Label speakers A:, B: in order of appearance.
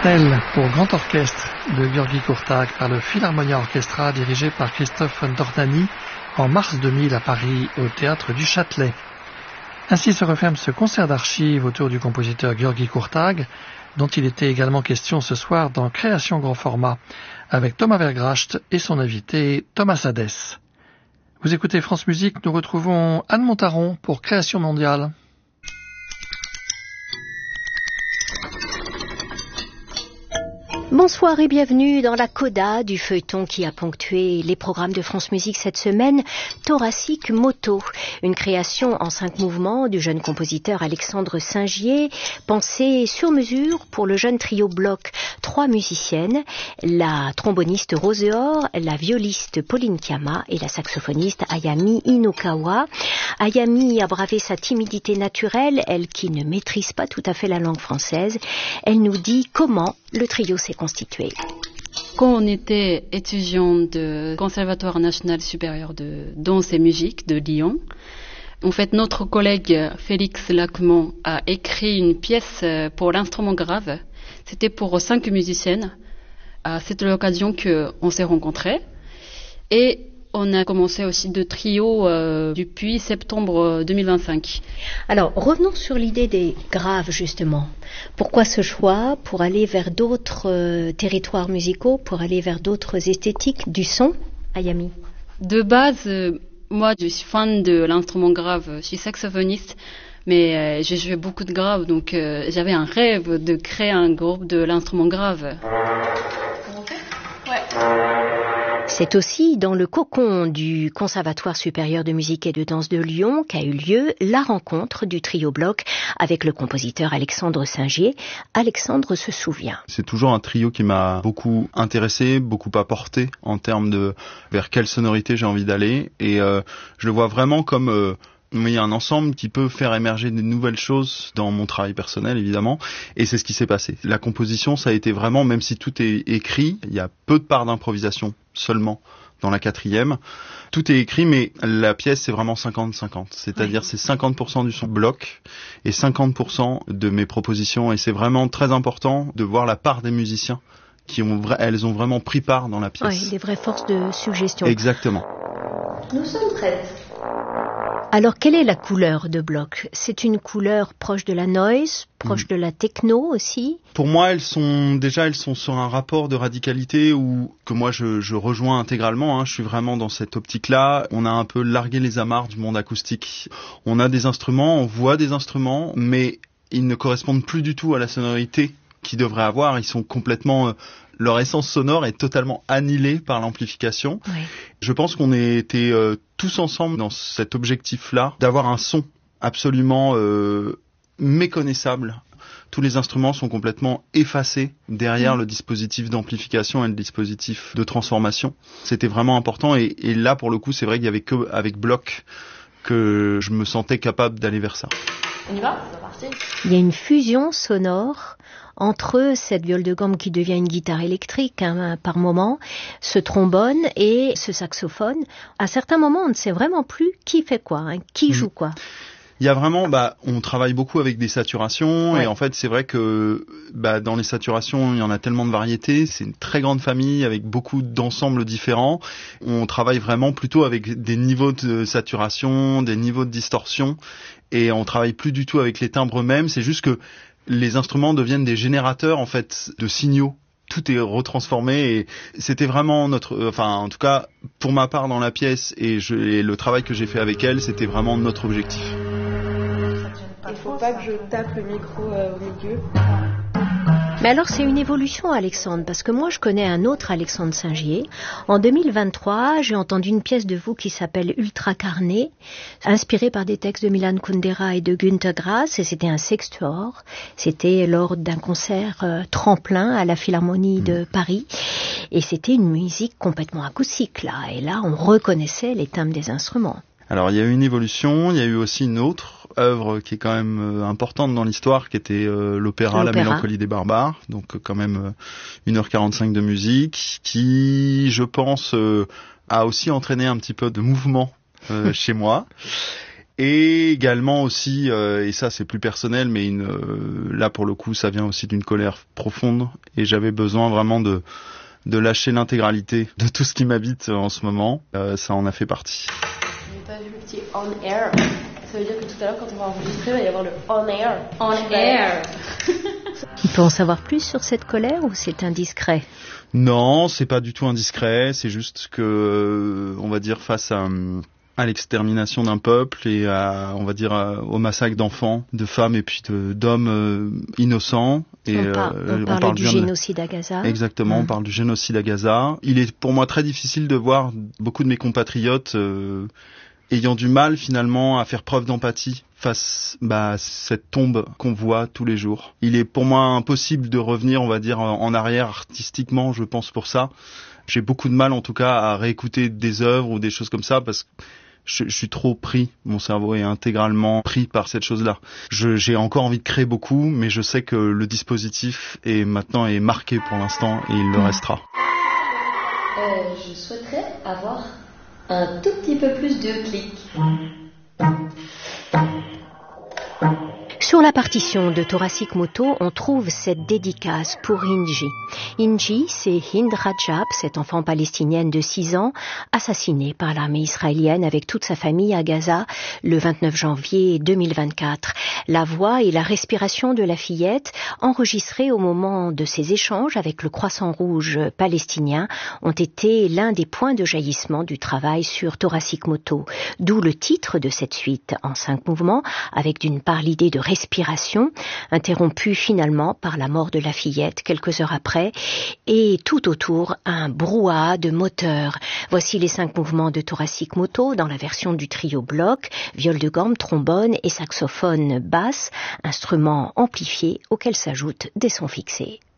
A: Châtel pour grand orchestre de György Kurtág par le Philharmonia Orchestra dirigé par Christophe Dornani en mars 2000 à Paris au Théâtre du Châtelet. Ainsi se referme ce concert d'archives autour du compositeur György Kurtág, dont il était également question ce soir dans Création grand format, avec Thomas Vergracht et son invité Thomas Hadès. Vous écoutez France Musique, nous retrouvons Anne Montaron pour Création mondiale.
B: Bonsoir et bienvenue dans la coda du feuilleton qui a ponctué les programmes de France Musique cette semaine, Thoracique Moto, une création en 5 mouvements du jeune compositeur Alexandre Singier, pensée sur mesure pour le jeune trio bloc. 3 musiciennes, la tromboniste Roseor, la violiste Pauline Kiama et la saxophoniste Ayami Inokawa. Ayami a bravé sa timidité naturelle, elle qui ne maîtrise pas tout à fait la langue française. Elle nous dit comment le trio s'est constitué.
C: Quand on était étudiant du Conservatoire national supérieur de danse et musique de Lyon, en fait, notre collègue Félix Lacmont a écrit une pièce pour l'instrument grave. C'était pour 5 musiciennes. C'était l'occasion qu'on s'est rencontrés. Et on a commencé aussi de trio depuis septembre 2025.
B: Alors, revenons sur l'idée des graves, justement. Pourquoi ce choix pour aller vers d'autres territoires musicaux, pour aller vers d'autres esthétiques du son, Ayami?
C: De base, moi, je suis fan de l'instrument grave. Je suis saxophoniste, mais j'ai joué beaucoup de graves, donc j'avais un rêve de créer un groupe de l'instrument grave.
B: C'est aussi dans le cocon du Conservatoire supérieur de musique et de danse de Lyon qu'a eu lieu la rencontre du trio bloc avec le compositeur Alexandre Singier. Alexandre se souvient.
D: C'est toujours un trio qui m'a beaucoup intéressé, beaucoup apporté en termes de vers quelle sonorité j'ai envie d'aller. Et je le vois vraiment comme il y a un ensemble qui peut faire émerger de nouvelles choses dans mon travail personnel, évidemment. Et c'est ce qui s'est passé. La composition, ça a été vraiment, même si tout est écrit, il y a peu de parts d'improvisation seulement dans la 4e. Tout est écrit, mais la pièce, c'est vraiment 50-50. C'est-à-dire, c'est 50% du son bloc et 50% de mes propositions. Et c'est vraiment très important de voir la part des musiciens elles ont vraiment pris part dans la pièce.
B: Oui, des vraies forces de suggestion.
D: Exactement.
B: Nous sommes prêtes. Alors, quelle est la couleur de bloc? C'est une couleur proche de la noise, proche de la techno aussi?
D: Pour moi, elles sont sur un rapport de radicalité que moi je rejoins intégralement. Je suis vraiment dans cette optique-là. On a un peu largué les amarres du monde acoustique. On a des instruments, on voit des instruments, mais ils ne correspondent plus du tout à la sonorité qu'ils devraient avoir. Ils sont complètement... leur essence sonore est totalement annihilée par l'amplification. Oui. Je pense qu'on était tous ensemble dans cet objectif-là, d'avoir un son absolument méconnaissable. Tous les instruments sont complètement effacés derrière le dispositif d'amplification et le dispositif de transformation. C'était vraiment important et là, pour le coup, c'est vrai qu'il y avait que avec bloc que je me sentais capable d'aller vers ça.
B: On y va? C'est parti. Il y a une fusion sonore entre cette viole de gamme qui devient une guitare électrique par moment, ce trombone et ce saxophone. À certains moments, on ne sait vraiment plus qui fait quoi, qui joue quoi.
D: Il y a vraiment, on travaille beaucoup avec des saturations et en fait, c'est vrai que dans les saturations, il y en a tellement de variétés. C'est une très grande famille avec beaucoup d'ensembles différents. On travaille vraiment plutôt avec des niveaux de saturation, des niveaux de distorsion et on travaille plus du tout avec les timbres eux-mêmes. C'est juste que les instruments deviennent des générateurs en fait de signaux. Tout est retransformé et c'était vraiment en tout cas pour ma part dans la pièce et le travail que j'ai fait avec elle, c'était vraiment notre objectif.
E: Il faut pas que je tape le micro au milieu.
B: Mais alors c'est une évolution, Alexandre, parce que moi je connais un autre Alexandre Singier. En 2023, j'ai entendu une pièce de vous qui s'appelle Ultra Carné, inspirée par des textes de Milan Kundera et de Günter Grass, et c'était un sextuor. C'était lors d'un concert tremplin à la Philharmonie de Paris, et c'était une musique complètement acoustique là. Et là, on reconnaissait les timbres des instruments.
D: Alors il y a eu une évolution, il y a eu aussi une autre œuvre qui est quand même importante dans l'histoire, qui était l'opéra La Mélancolie des Barbares, donc quand même 1h45 de musique, qui je pense a aussi entraîné un petit peu de mouvement chez moi. Et également aussi, et ça c'est plus personnel, mais là pour le coup ça vient aussi d'une colère profonde, et j'avais besoin vraiment de lâcher l'intégralité de tout ce qui m'habite en ce moment. Ça en a fait partie.
E: J'ai pas vu le petit on air. Ça veut dire que tout à l'heure quand on va enregistrer, il va y avoir le on air.
C: On air.
B: On peut en savoir plus sur cette colère ou c'est indiscret?
D: Non, c'est pas du tout indiscret, c'est juste que, on va dire, face à l'extermination d'un peuple et on va dire, au massacre d'enfants, de femmes et puis d'hommes innocents. Et
B: on parle du génocide à Gaza.
D: Exactement, on parle du génocide à Gaza. Il est pour moi très difficile de voir beaucoup de mes compatriotes ayant du mal finalement à faire preuve d'empathie face à cette tombe qu'on voit tous les jours. Il est pour moi impossible de revenir, on va dire, en arrière artistiquement, je pense, pour ça. J'ai beaucoup de mal en tout cas à réécouter des œuvres ou des choses comme ça parce que je suis trop pris, mon cerveau est intégralement pris par cette chose-là. J'ai encore envie de créer beaucoup, mais je sais que le dispositif est marqué pour l'instant et il le restera.
F: Je souhaiterais avoir un tout petit peu plus de clics.
B: Sur la partition de Thoracic Moto, on trouve cette dédicace pour Inji. Inji, c'est Hind Rajab, cette enfant palestinienne de 6 ans, assassinée par l'armée israélienne avec toute sa famille à Gaza le 29 janvier 2024. La voix et la respiration de la fillette, enregistrées au moment de ses échanges avec le Croissant Rouge palestinien, ont été l'un des points de jaillissement du travail sur Thoracic Moto. D'où le titre de cette suite en 5 mouvements, avec d'une part l'idée de respiration, interrompue finalement par la mort de la fillette quelques heures après, et tout autour un brouhaha de moteurs. Voici les 5 mouvements de Thoracic Moto dans la version du trio bloc, viol de gamme, trombone et saxophone basse, instruments amplifiés auxquels s'ajoutent des sons fixés.